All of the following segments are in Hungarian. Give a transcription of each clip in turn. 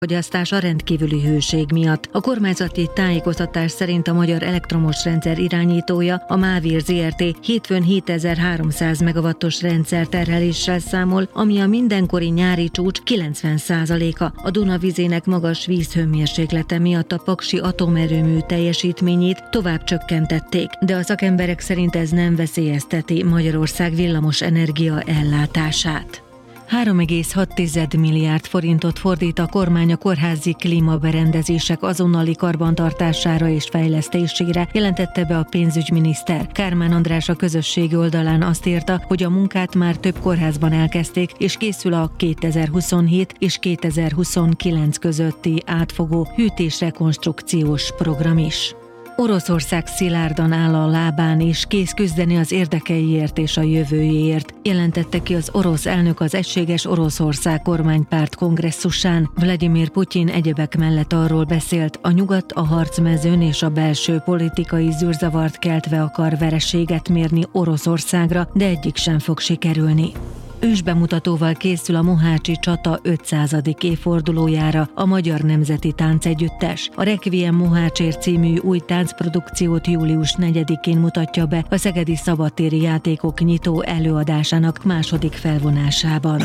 fogyasztása rendkívüli hőség miatt. A kormányzati tájékoztatás szerint a Magyar Elektromos Rendszer irányítója, a Mávir Zrt. Hétfőn 7300 megawattos rendszerterheléssel számol, ami a mindenkori nyári csúcs 90%-a. A Duna vizének magas vízhőmérséklete miatt a paksi atomerőmű teljesítményét tovább csökkentették, de a szakemberek szerint ez nem veszélyezteti Magyarország villamos energia ellátását. 3,6 milliárd forintot fordít a kormány a kórházi klímaberendezések azonnali karbantartására és fejlesztésére, jelentette be a pénzügyminiszter. Kármán András a közösségi oldalán azt írta, hogy a munkát már több kórházban elkezdték, és készül a 2027 és 2029 közötti átfogó hűtésrekonstrukciós program is. Oroszország szilárdan áll a lábán és kész küzdeni az érdekeiért és a jövőjéért, jelentette ki az orosz elnök az Egységes Oroszország kormánypárt kongresszusán. Vladimir Putyin egyebek mellett arról beszélt, a nyugat a harcmezőn és a belső politikai zűrzavart keltve akar vereséget mérni Oroszországra, de egyik sem fog sikerülni. Ősbemutatóval készül a Mohácsi csata 500. évfordulójára a Magyar Nemzeti Táncegyüttes. A Requiem Mohácsért című új táncprodukciót július 4-én mutatja be a Szegedi Szabadtéri Játékok nyitó előadásának második felvonásában.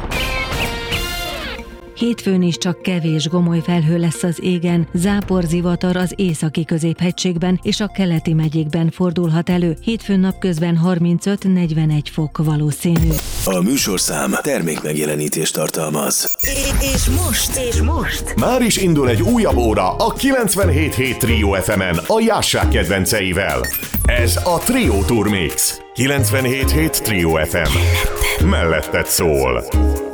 Hétfőn is csak kevés gomoly felhő lesz az égen, záporzivatar az északi középhegységben és a keleti megyékben fordulhat elő. Hétfőn napközben 35-41 fok valószínű. A műsorszám termékmegjelenítést tartalmaz. És most? Már is indul egy újabb óra a 97.7 Trio FM-en a Jássák kedvenceivel. Ez a Trio Tour Mix. 97.7 Trio FM. Melletted szól.